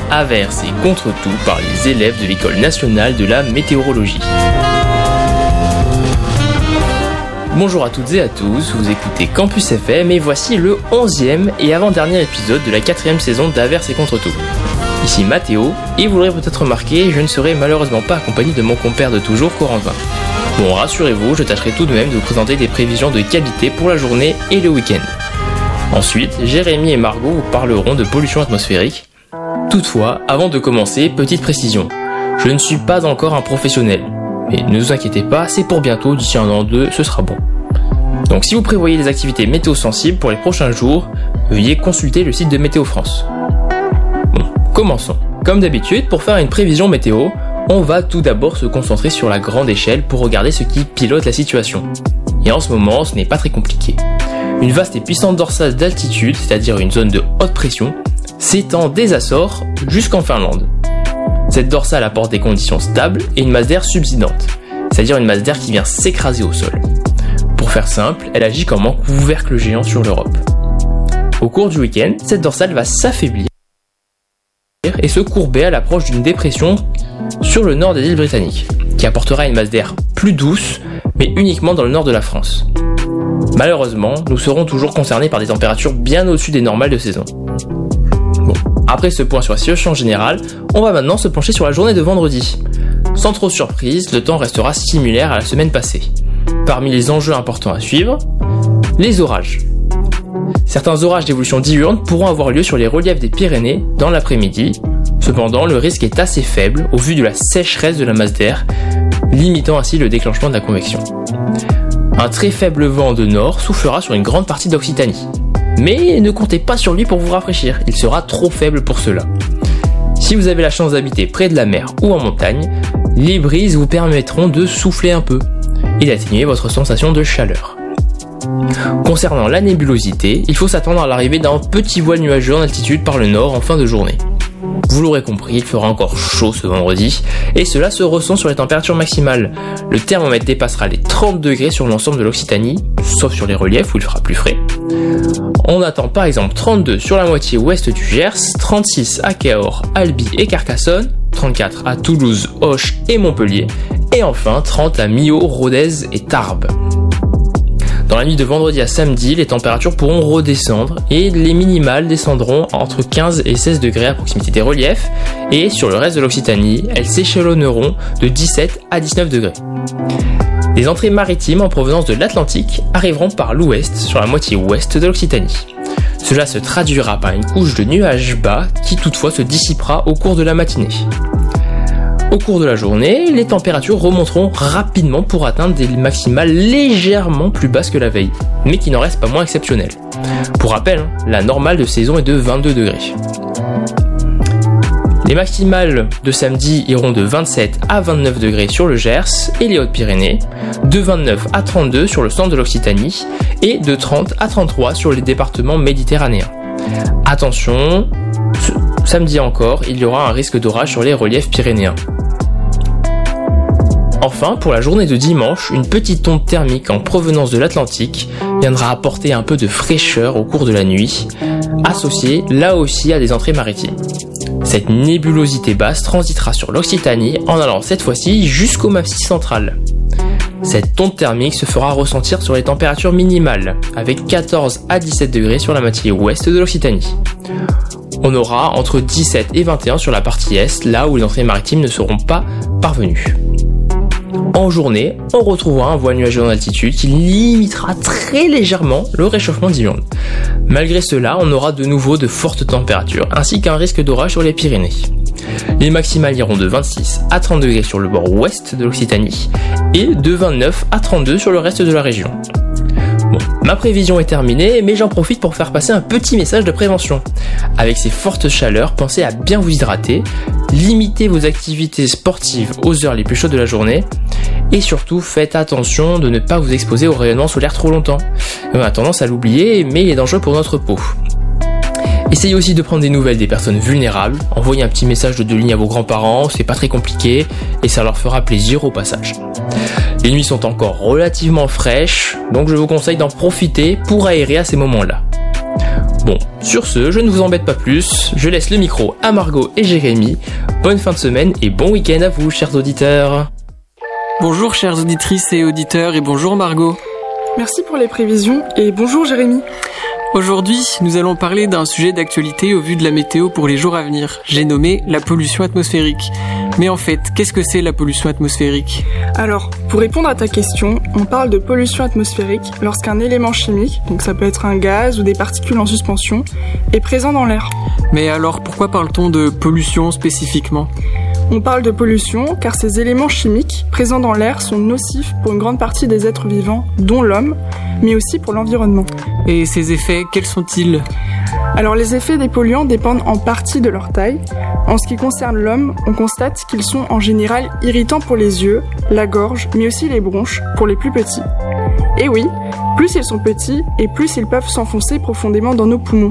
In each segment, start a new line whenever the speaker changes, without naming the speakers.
Averse et Contre-tout par les élèves de l'École nationale de la météorologie. Bonjour à toutes et à tous, vous écoutez Campus FM et voici le 11e et avant-dernier épisode de la 4ème saison d'Averse et Contre-tout. Ici Mathéo, et vous l'aurez peut-être remarqué, je ne serai malheureusement pas accompagné de mon compère de toujours, Corentin. Bon, rassurez-vous, je tâcherai tout de même de vous présenter des prévisions de qualité pour la journée et le week-end. Ensuite, Jérémy et Margot vous parleront de pollution atmosphérique. Toutefois, avant de commencer, petite précision, je ne suis pas encore un professionnel. Mais ne vous inquiétez pas, c'est pour bientôt, d'ici 1 an ou 2, ce sera bon. Donc si vous prévoyez des activités météo sensibles pour les prochains jours, veuillez consulter le site de Météo France. Bon, commençons. Comme d'habitude, pour faire une prévision météo, on va tout d'abord se concentrer sur la grande échelle pour regarder ce qui pilote la situation. Et en ce moment, ce n'est pas très compliqué. Une vaste et puissante dorsale d'altitude, c'est-à-dire une zone de haute pression, s'étend des Açores jusqu'en Finlande. Cette dorsale apporte des conditions stables et une masse d'air subsidante, c'est-à-dire une masse d'air qui vient s'écraser au sol. Pour faire simple, elle agit comme un couvercle géant sur l'Europe. Au cours du week-end, cette dorsale va s'affaiblir et se courber à l'approche d'une dépression sur le nord des îles britanniques, qui apportera une masse d'air plus douce, mais uniquement dans le nord de la France. Malheureusement, nous serons toujours concernés par des températures bien au-dessus des normales de saison. Bon, après ce point sur la situation générale, on va maintenant se pencher sur la journée de vendredi. Sans trop de surprise, le temps restera similaire à la semaine passée. Parmi les enjeux importants à suivre, les orages. Certains orages d'évolution diurne pourront avoir lieu sur les reliefs des Pyrénées dans l'après-midi. Cependant, le risque est assez faible au vu de la sécheresse de la masse d'air, limitant ainsi le déclenchement de la convection. Un très faible vent de nord soufflera sur une grande partie d'Occitanie. Mais ne comptez pas sur lui pour vous rafraîchir, il sera trop faible pour cela. Si vous avez la chance d'habiter près de la mer ou en montagne, les brises vous permettront de souffler un peu et d'atténuer votre sensation de chaleur. Concernant la nébulosité, il faut s'attendre à l'arrivée d'un petit voile nuageux en altitude par le nord en fin de journée. Vous l'aurez compris, il fera encore chaud ce vendredi, et cela se ressent sur les températures maximales. Le thermomètre dépassera les 30 degrés sur l'ensemble de l'Occitanie, sauf sur les reliefs où il fera plus frais. On attend par exemple 32 sur la moitié ouest du Gers, 36 à Cahors, Albi et Carcassonne, 34 à Toulouse, Auch et Montpellier, et enfin 30 à Millau, Rodez et Tarbes. Dans la nuit de vendredi à samedi, les températures pourront redescendre et les minimales descendront entre 15 et 16 degrés à proximité des reliefs et sur le reste de l'Occitanie, elles s'échelonneront de 17 à 19 degrés. Les entrées maritimes en provenance de l'Atlantique arriveront par l'ouest sur la moitié ouest de l'Occitanie. Cela se traduira par une couche de nuages bas qui toutefois se dissipera au cours de la matinée. Au cours de la journée, les températures remonteront rapidement pour atteindre des maximales légèrement plus basses que la veille, mais qui n'en restent pas moins exceptionnelles. Pour rappel, la normale de saison est de 22 degrés. Les maximales de samedi iront de 27 à 29 degrés sur le Gers et les Hautes-Pyrénées, de 29 à 32 sur le centre de l'Occitanie et de 30 à 33 sur les départements méditerranéens. Attention, samedi encore, il y aura un risque d'orage sur les reliefs pyrénéens. Enfin, pour la journée de dimanche, une petite onde thermique en provenance de l'Atlantique viendra apporter un peu de fraîcheur au cours de la nuit, associée là aussi à des entrées maritimes. Cette nébulosité basse transitera sur l'Occitanie en allant cette fois-ci jusqu'au Massif central. Cette onde thermique se fera ressentir sur les températures minimales, avec 14 à 17 degrés sur la moitié ouest de l'Occitanie. On aura entre 17 et 21 sur la partie est, là où les entrées maritimes ne seront pas parvenues. En journée, on retrouvera un voile nuageux en altitude qui limitera très légèrement le réchauffement diurne. Malgré cela, on aura de nouveau de fortes températures, ainsi qu'un risque d'orage sur les Pyrénées. Les maximales iront de 26 à 30 degrés sur le bord ouest de l'Occitanie et de 29 à 32 sur le reste de la région. Bon, ma prévision est terminée, mais j'en profite pour faire passer un petit message de prévention. Avec ces fortes chaleurs, pensez à bien vous hydrater, limitez vos activités sportives aux heures les plus chaudes de la journée, et surtout faites attention de ne pas vous exposer au rayonnement solaire trop longtemps. On a tendance à l'oublier, mais il est dangereux pour notre peau. Essayez aussi de prendre des nouvelles des personnes vulnérables, envoyez un petit message de 2 lignes à vos grands-parents, c'est pas très compliqué, et ça leur fera plaisir au passage. Les nuits sont encore relativement fraîches, donc je vous conseille d'en profiter pour aérer à ces moments-là. Bon, sur ce, je ne vous embête pas plus, je laisse le micro à Margot et Jérémy. Bonne fin de semaine et bon week-end à vous, chers auditeurs.
Bonjour chères auditrices et auditeurs et bonjour Margot.
Merci pour les prévisions et bonjour Jérémy.
Aujourd'hui, nous allons parler d'un sujet d'actualité au vu de la météo pour les jours à venir. J'ai nommé la pollution atmosphérique. Mais en fait, qu'est-ce que c'est la pollution atmosphérique ?
Alors, pour répondre à ta question, on parle de pollution atmosphérique lorsqu'un élément chimique, donc ça peut être un gaz ou des particules en suspension, est présent dans l'air.
Mais alors, pourquoi parle-t-on de pollution spécifiquement ?
On parle de pollution car ces éléments chimiques présents dans l'air sont nocifs pour une grande partie des êtres vivants, dont l'homme, mais aussi pour l'environnement.
Et ces effets, quels sont-ils ?
Alors les effets des polluants dépendent en partie de leur taille. En ce qui concerne l'homme, on constate qu'ils sont en général irritants pour les yeux, la gorge, mais aussi les bronches pour les plus petits. Et oui, plus ils sont petits et plus ils peuvent s'enfoncer profondément dans nos poumons.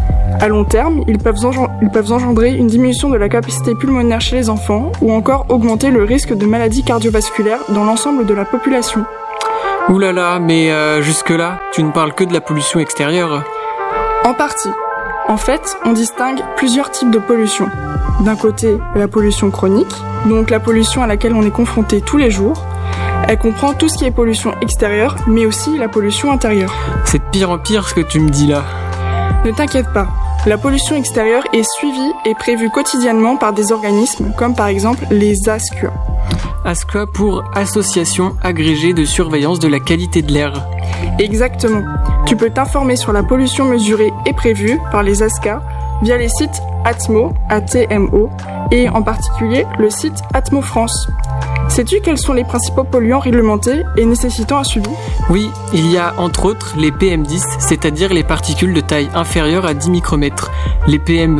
À long terme, ils peuvent engendrer une diminution de la capacité pulmonaire chez les enfants ou encore augmenter le risque de maladies cardiovasculaires dans l'ensemble de la population.
Ouh là là, mais jusque-là, tu ne parles que de la pollution extérieure ?
En partie. En fait, on distingue plusieurs types de pollution. D'un côté, la pollution chronique, donc la pollution à laquelle on est confronté tous les jours. Elle comprend tout ce qui est pollution extérieure, mais aussi la pollution intérieure.
C'est de pire en pire ce que tu me dis là.
Ne t'inquiète pas, la pollution extérieure est suivie et prévue quotidiennement par des organismes, comme par exemple les ASCUA.
ASCUA pour Association agrégée de surveillance de la qualité de l'air.
Exactement. Tu peux t'informer sur la pollution mesurée et prévue par les ASCA via les sites Atmo, ATMO, et en particulier le site Atmo France. Sais-tu quels sont les principaux polluants réglementés et nécessitant un suivi ?
Oui, il y a entre autres les PM10, c'est-à-dire les particules de taille inférieure à 10 micromètres, les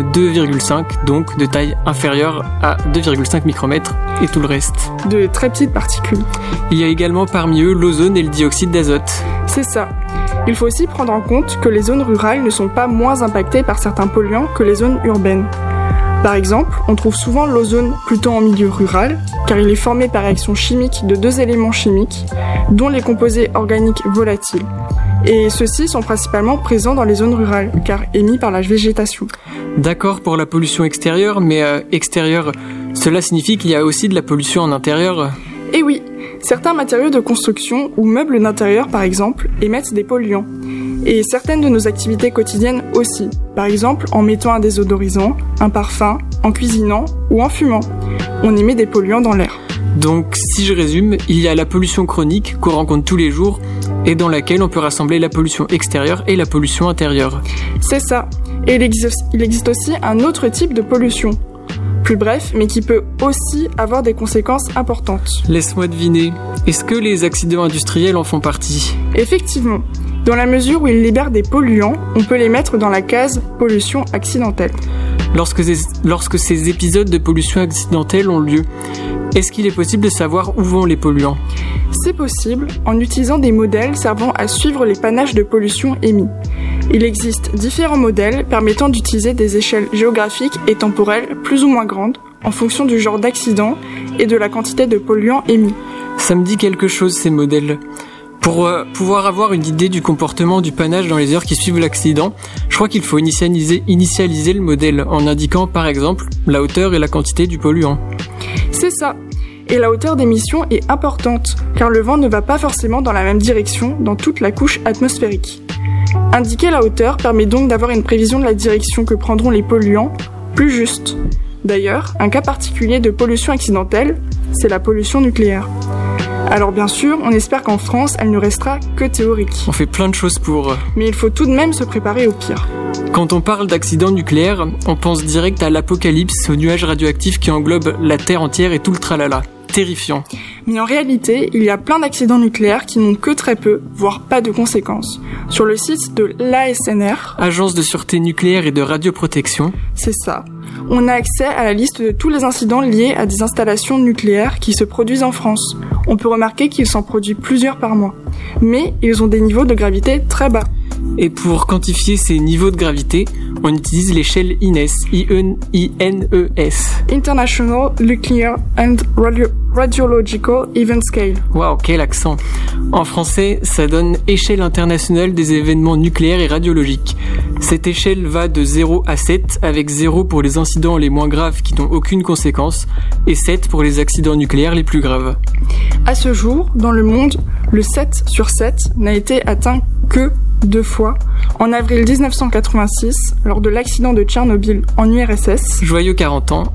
PM2,5, donc de taille inférieure à 2,5 micromètres, et tout le reste.
De très petites particules.
Il y a également parmi eux l'ozone et le dioxyde d'azote.
C'est ça. Il faut aussi prendre en compte que les zones rurales ne sont pas moins impactées par certains polluants que les zones urbaines. Par exemple, on trouve souvent l'ozone plutôt en milieu rural, car il est formé par réaction chimique de deux éléments chimiques, dont les composés organiques volatiles. Et ceux-ci sont principalement présents dans les zones rurales, car émis par la végétation.
D'accord pour la pollution extérieure, mais extérieure, cela signifie qu'il y a aussi de la pollution en intérieur ?
Eh oui, certains matériaux de construction ou meubles d'intérieur par exemple émettent des polluants. Et certaines de nos activités quotidiennes aussi, par exemple en mettant un désodorisant, un parfum, en cuisinant ou en fumant. On émet des polluants dans l'air.
Donc, si je résume, il y a la pollution chronique qu'on rencontre tous les jours et dans laquelle on peut rassembler la pollution extérieure et la pollution intérieure.
C'est ça. Et il existe aussi un autre type de pollution. Plus bref, mais qui peut aussi avoir des conséquences importantes.
Laisse-moi deviner, est-ce que les accidents industriels en font partie ?
Effectivement. Dans la mesure où ils libèrent des polluants, on peut les mettre dans la case pollution accidentelle.
Lorsque ces épisodes de pollution accidentelle ont lieu, est-ce qu'il est possible de savoir où vont les polluants ?
C'est possible en utilisant des modèles servant à suivre les panaches de pollution émis. Il existe différents modèles permettant d'utiliser des échelles géographiques et temporelles plus ou moins grandes en fonction du genre d'accident et de la quantité de polluants émis.
Ça me dit quelque chose ces modèles. Pour pouvoir avoir une idée du comportement du panache dans les heures qui suivent l'accident, je crois qu'il faut initialiser le modèle en indiquant par exemple la hauteur et la quantité du polluant.
C'est ça. Et la hauteur d'émission est importante, car le vent ne va pas forcément dans la même direction dans toute la couche atmosphérique. Indiquer la hauteur permet donc d'avoir une prévision de la direction que prendront les polluants plus juste. D'ailleurs, un cas particulier de pollution accidentelle, c'est la pollution nucléaire. Alors bien sûr, on espère qu'en France, elle ne restera que théorique.
On fait plein de choses pour...
Mais il faut tout de même se préparer au pire.
Quand on parle d'accident nucléaire, on pense direct à l'apocalypse, aux nuages radioactifs qui englobent la Terre entière et tout le tralala. Terrifiant.
Mais en réalité, il y a plein d'accidents nucléaires qui n'ont que très peu, voire pas de conséquences. Sur le site de l'ASNR,
Agence de sûreté nucléaire et de radioprotection,
c'est ça, on a accès à la liste de tous les incidents liés à des installations nucléaires qui se produisent en France. On peut remarquer qu'il s'en produit plusieurs par mois. Mais ils ont des niveaux de gravité très bas.
Et pour quantifier ces niveaux de gravité, on utilise l'échelle INES, I-N-E-S.
International Nuclear and Radiological Event Scale.
Waouh, quel accent! En français, ça donne Échelle internationale des événements nucléaires et radiologiques. Cette échelle va de 0 à 7, avec 0 pour les incidents les moins graves qui n'ont aucune conséquence, et 7 pour les accidents nucléaires les plus graves.
À ce jour, dans le monde, le 7 sur 7 n'a été atteint que 2 fois, en avril 1986, lors de l'accident de Tchernobyl en URSS.
Joyeux 40 ans.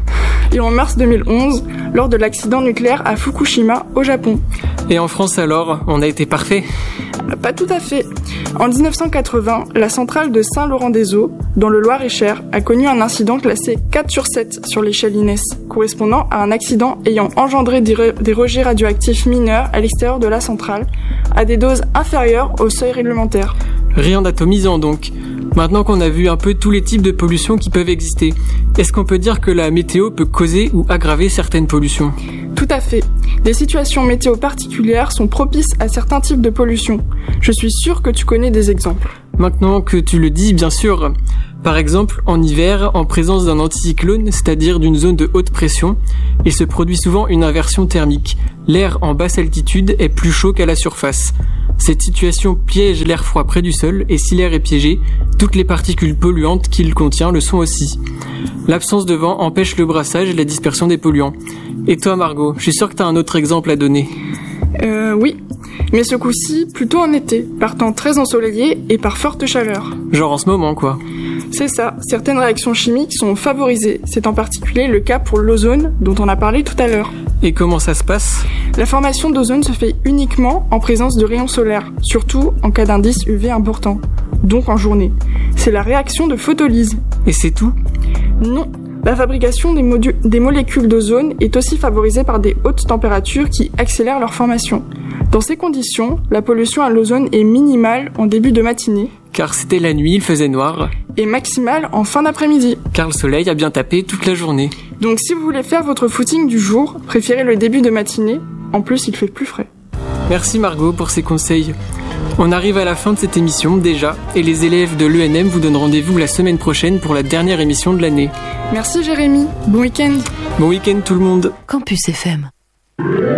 Et en mars 2011, lors de l'accident nucléaire à Fukushima, au Japon.
Et en France alors, on a été parfait?
Pas tout à fait. En 1980, la centrale de Saint-Laurent-des-Eaux, dans le Loir-et-Cher, a connu un incident classé 4 sur 7 sur l'échelle INES, correspondant à un accident ayant engendré des rejets radioactifs mineurs à l'extérieur de la centrale, à des doses inférieures au seuil réglementaire.
Rien d'atomisant donc. Maintenant qu'on a vu un peu tous les types de pollutions qui peuvent exister, est-ce qu'on peut dire que la météo peut causer ou aggraver certaines pollutions?
Tout à fait. Des situations météo particulières sont propices à certains types de pollution. Je suis sûre que tu connais des exemples.
Maintenant que tu le dis, bien sûr. Par exemple, en hiver, en présence d'un anticyclone, c'est-à-dire d'une zone de haute pression, il se produit souvent une inversion thermique. L'air en basse altitude est plus chaud qu'à la surface. Cette situation piège l'air froid près du sol, et si l'air est piégé, toutes les particules polluantes qu'il contient le sont aussi. L'absence de vent empêche le brassage et la dispersion des polluants. Et toi Margot, je suis sûre que t'as un autre exemple à donner.
Oui. Mais ce coup-ci, plutôt en été, par temps très ensoleillé et par forte chaleur.
Genre en ce moment, quoi.
C'est ça, certaines réactions chimiques sont favorisées. C'est en particulier le cas pour l'ozone, dont on a parlé tout à l'heure.
Et comment ça se passe?
La formation d'ozone se fait uniquement en présence de rayons solaires, surtout en cas d'indice UV important, donc en journée. C'est la réaction de photolyse.
Et c'est tout?
Non. La fabrication des molécules d'ozone est aussi favorisée par des hautes températures qui accélèrent leur formation. Dans ces conditions, la pollution à l'ozone est minimale en début de matinée.
Car c'était la nuit, il faisait noir.
Et maximale en fin d'après-midi.
Car le soleil a bien tapé toute la journée.
Donc si vous voulez faire votre footing du jour, préférez le début de matinée. En plus, il fait plus frais.
Merci Margot pour ces conseils. On arrive à la fin de cette émission déjà, et les élèves de l'ENM vous donnent rendez-vous la semaine prochaine pour la dernière émission de l'année.
Merci Jérémy, bon week-end.
Bon week-end tout le monde.
Campus FM.